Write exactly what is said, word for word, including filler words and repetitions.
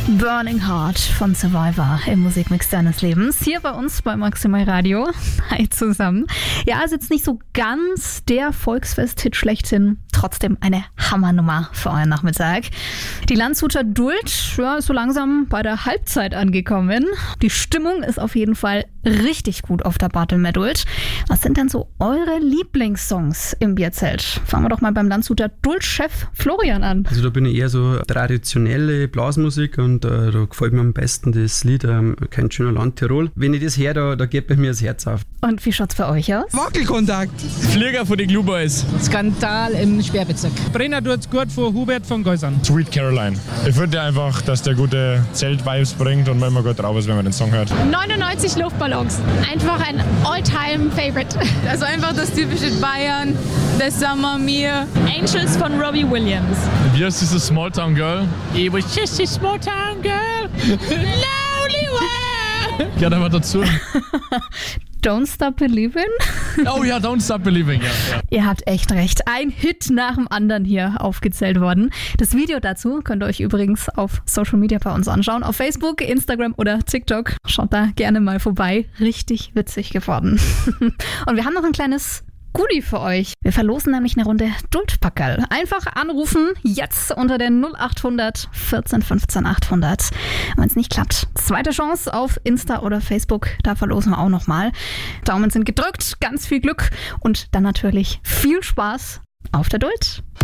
Burning Heart von Survivor im Musikmix deines Lebens. Hier bei uns bei Maximal Radio. Hi zusammen. Ja, ist jetzt nicht so ganz der Volksfest-Hit schlechthin. Trotzdem eine Hammernummer für euren Nachmittag. Die Landshuter Duld ja, ist so langsam bei der Halbzeit angekommen. Die Stimmung ist auf jeden Fall richtig gut auf der Barthelmer Duld. Was sind denn so eure Lieblingssongs im Bierzelt? Fangen wir doch mal beim Landshuter Duld-Chef Florian an. Also da bin ich eher so traditionelle Blasmusik und äh, da gefällt mir am besten das Lied ähm, Kein schöner Land Tirol. Wenn ich das höre, da, da geht bei mir das Herz auf. Und wie schaut's bei euch aus? Wackelkontakt. Flieger von den Glue-Boys. Skandal im Sperrbezirk. Brenner tut's gut von Hubert von Geusern. Sweet Caroline. Ich finde einfach, dass der gute Zelt-Vibes bringt und man immer gut drauf ist, wenn man den Song hört. neunundneunzig Luftballons. Einfach ein All-Time-Favorite. Also einfach das typische Bayern, das Sommer mir. Angels von Robbie Williams. Wie heißt dieses Small Town Girl? It was just a small town girl. Lonely one. Gehört einfach dazu. Don't Stop Believing? Oh ja, Don't Stop Believing. Ja, ja. Ihr habt echt recht. Ein Hit nach dem anderen hier aufgezählt worden. Das Video dazu könnt ihr euch übrigens auf Social Media bei uns anschauen. Auf Facebook, Instagram oder TikTok. Schaut da gerne mal vorbei. Richtig witzig geworden. Und wir haben noch ein kleines Goodie für euch. Wir verlosen nämlich eine Runde Duldpackerl. Einfach anrufen, jetzt unter der null acht hundert vierzehn fünfzehn achthundert. Wenn es nicht klappt, zweite Chance auf Insta oder Facebook, da verlosen wir auch nochmal. Daumen sind gedrückt, ganz viel Glück und dann natürlich viel Spaß auf der Duld.